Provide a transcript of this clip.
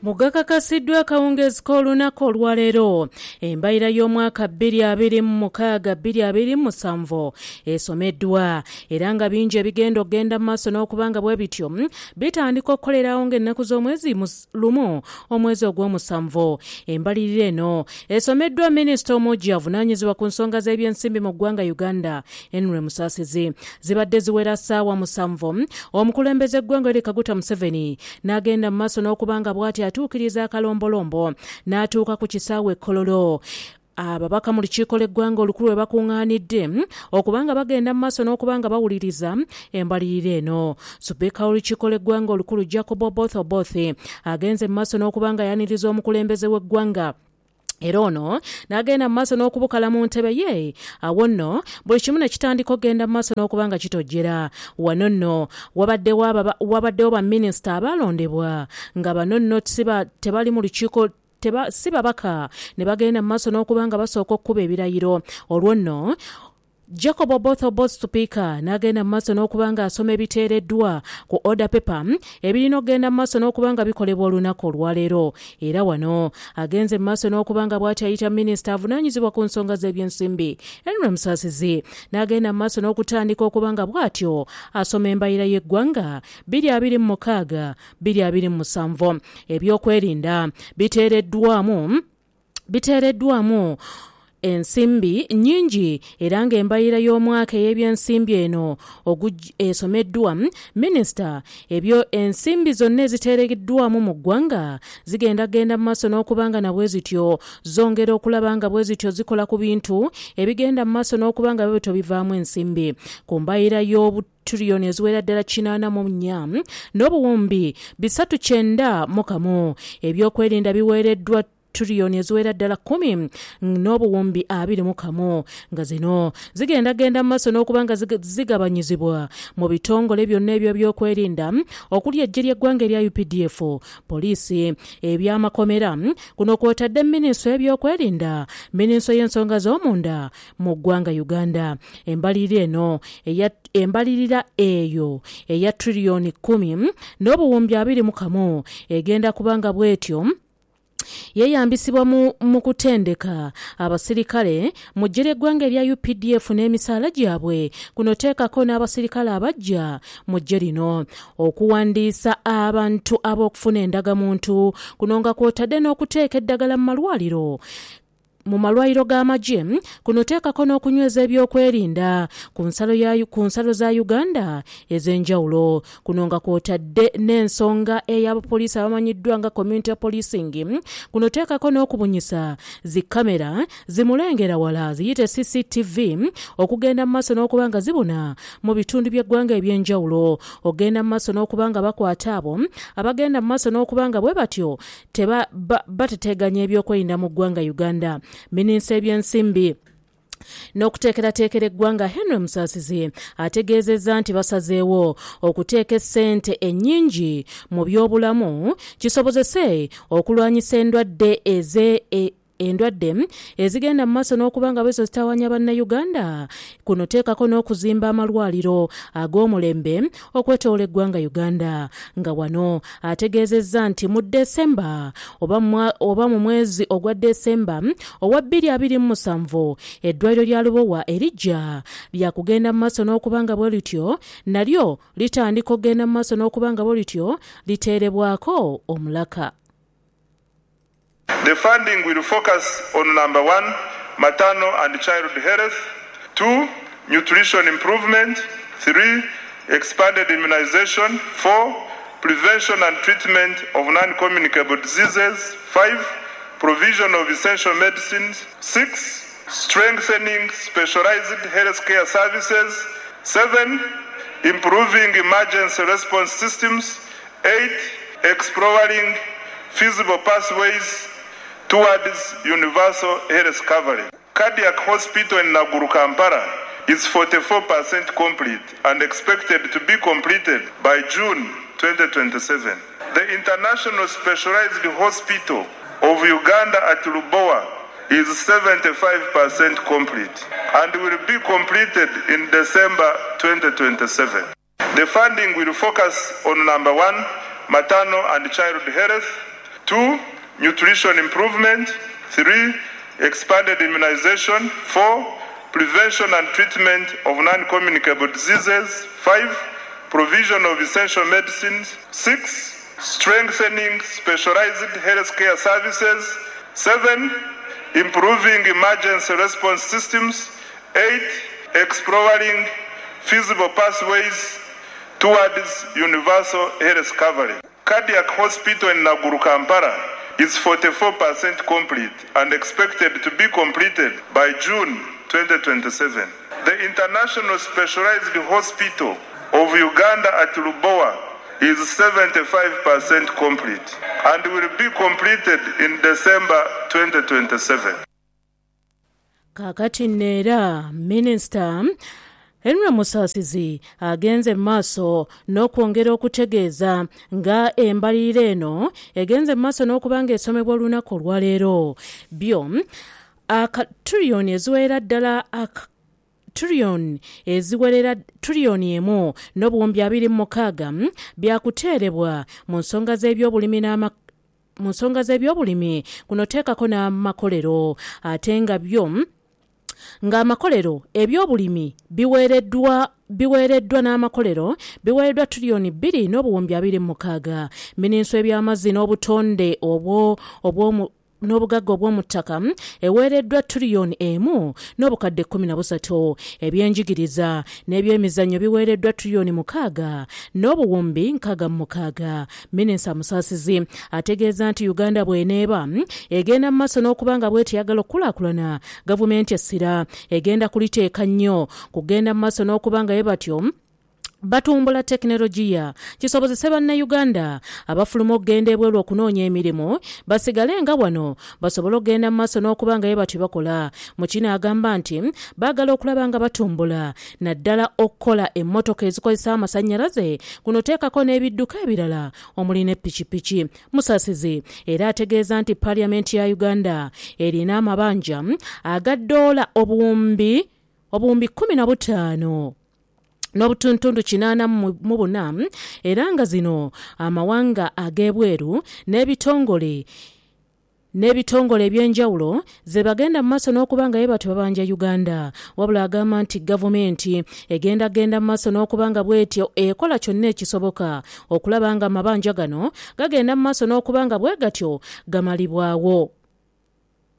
Mugakakasiddwa akawungeezi k'olunaku olwaleero embalirira y'omwaka 2026-2027 esomeddwa era nga bingi ebigenda okugenda mu maaso n'okubanga bwe bityo bitandika okukolerawo ng'ennaku z'omwezi lumu omwezi ogw'omusanvu. Embalirira eno esomeddwa minisita omugi avunaanyizibwa ku nsonga z'ebyensimbi mu ggwanga Uganda Henry Musaasizi. Zibadde ziwera ssaawa 7 omukulembeze eggwanga Yoweri Kaguta Museveni n'agenda mu maaso n'okubanga bw'ati atuukiriza akalombolombo n'atuuka ku kisaawe Kololo. Ababaka mu lukiiko lw'eggwanga olukulu we bakuŋŋaanidde okubanga bagenda mu maaso n'okubanga bawuliriza embalirira eno. Sipiika w'olukiiko lw'eggwanga olukulu Jacob Oboth agenze mu maaso n'okubanga yaniriza omukulembeze w'eggwanga. Era ono n'agenda mu maaso n'okubukala mu ntebe ye. Awo nno buli kimu ne kitandika okugenda mu maaso n'okubanga kitojjera. Wano nno wabaddewo baminisita abaalondebwa nga bano nno tebali mu lukiiko si babaka ne bagenda mu maaso n'okubanga basooka okkuba ebirayiro. Olwo nno Jacob Oboth Speaker n'agenda mu maaso n'okubanga asoma ebiteereddwa ku order paper ebirina okugenda mu maaso n'okubanga bikolebwa olunaku olwaleero. Era wano agenze mu maaso n'okubanga bw'ati ayita minisita avunaanyizibwa ku nsonga z'ebyensimbi Henry Musaasizi n'agenda mu maaso n'okutandika okubanga bw'atyo asoma embalirira y'eggwanga 2026-2027. Ebyokwerinda biteereddwamu ensimbi nnyingi era ng'embalirira y'omwaka ey'ebyensimbi eno esomeddwa minisita ebyo ensimbi zonna eziteereddwamu mu ggwanga zigenda mu maaso n'okubanga nabwe zityo zongera okulaba nga bwe zityo zikola ku bintu ebigenda mu maaso n'okubanga bwe bityo bivaamu ensimbi ku mbalirira y'obutiriyoni eziwera ddala 84 n'obuwumbi 391 ebyokwerinda biweereddwa tuliyoni eziwera ddala 10 n'obuwumbi 21 nga zino zigenda mu maaso n'okubanga zigabanyizibwa mu bitongole byonna ebyo by'okwerinda okuli eggye ly'eggwanga erya UPDF, poliisi, ebyamakomera, kuno kwotadde minisitule y'ebyokwerinda, minisitule y'ensonga z'omunda mu ggwanga Uganda. Embalirira eyo eya tuliyoni 10 n'obuwumbi 21 egenda kubanga bwetyo yeeyambisibwa mu kutendeka abasirikale mu ggye ly'eggwanga erya UPDF n'emisaala gyabwe. Kuno teekako n'abasirikale abajja mu ggye lino okuwandiisa abantu ab'okufuna endagamuntu, kuno nga kwotadde n'okuteeka eddagala mu malwaliro g'amagye. Kuno teekako n'okunyweza ebyokwerinda ku nsalo za Uganda ez'enjawulo. Kuno nga kwotadde n'ensonga ey'abapoliisi abamanyiddwa nga community policing. Kuno teekako n'okubunyisa zikamera zimulengera wala ziyite CCTV okugenda mu maaso n'okubanga zibuna mu bitundu by'eggwanga eby'enjawulo. Ogenda mu maaso n'okubanga bakwata abo abagenda mu maaso n'okubanga bwe batyo bateteganya ebyokwerinda mu ggwanga Uganda. Minisita ebyensimbi n'okuteekerateekera eggwanga Henry Musaasizi ategeezezza nti basazeewo okuteeka essente ennyingi mu by'obulamu kisobozese okulwanyisa endwadde ezigenda mu maaso n'okubanga bwezo zitawanya bannayuganda. Kuno teekako n'okuzimba amalwaliro ag'omulembe okwetoola eggwanga Uganda. Nga wano ategeezezza nti mu Desemba oba mu mwezi ogwa Desemba owa 2027 eddwaliro lya Lubowa erijja lyakugenda mu maaso n'okubanga bwe lityo nalyo litandika okugenda mu maaso n'okubanga bwe lityo liteerebwako omulaka. The funding will focus on number 1, maternal and child health, 2, nutrition improvement, 3, expanded immunization, 4, prevention and treatment of non-communicable diseases, 5, provision of essential medicines, 6, strengthening specialized healthcare services, 7, improving emergency response systems, 8, exploring feasible pathways towards universal health coverage. Cardiac hospital in Naguru, Kampala is 44% complete and expected to be completed by June 2027. The International Specialized Hospital of Uganda at Lubowa is 75% complete and will be completed in December 2027. The funding will focus on number 1, maternal and child health, 2. Nutrition improvement. 3. Expanded immunization. 4. Prevention and treatment of non-communicable diseases. 5. Provision of essential medicines. 6. Strengthening specialized healthcare services. 7. Improving emergency response systems. 8. Exploring feasible pathways towards universal health coverage. Cardiac Hospital in Naguru, Kampala is 44% complete and expected to be completed by June 2027. The International Specialized Hospital of Uganda at Lubowa is 75% complete and will be completed in December 2027. Kakati neera Minister Henry Musasizi agenze maaso n'okwongera okutegeeza nga embalirira eno egenze maaso n'okubanga esomebwa olunaku olwaleero byo tiriyoni eziwerera ddala tiriyoni emu n'obuwumbi 26 byakuteerebwa mu nsonga z'ebyobulimi kuno teekako n'amakolero ate nga byo ng'amakolero ebyobulimi biweereddwa n'amakolero biweereddwa tiriyoni 2 n'obuwumbi 26. Minisitule y'ebyamazzi n'obutonde n'obugagga obw'omu ttaka eweereddwa tiriyoni 1 n'obukadde 13. Ebyenjigiriza n'ebyemizannyo biweereddwa tiriyoni 6 n'obuwumbi 66. Minisita Musasizi ategeeza nti Uganda bw'eneeba egenda mu maaso n'okubanga bw'eteyagala okukulaakulana gavumenti essira egenda kuliteeka nnyo kugenda mu maaso n'okubanga ye batyo batumbula tekinologiya kisobozese bannayuganda abafuluma okugenda ebweru okunoonya emirimu basigale nga wano basobole okugenda mu maaso n'okubanga ye batyo bakola. Mukina agamba nti baagala okulaba nga batumbula naddala okukola emmotoka ezikozesa amasannyalaze kuno teekako n'ebidduka ebirala omuli ne pikipiki. Musasizi era ategeeza nti Paalamenti ya Uganda erina amabanja aga ddoola obuwumbi 15 n'obutuntundu 84 era nga zino amawanga ag'ebweru n'ebitongole ebyenjawulo ze bagenda mu maaso n'okubanga ye batyo babanja Uganda. Wabula agamba nti gavumenti egenda mu maaso n'okubanga bwetyo ekola kyonna ekisoboka okulaba nga amabanja gano gagenda mu maaso n'okubanga bwe gatyo gamalibwawo.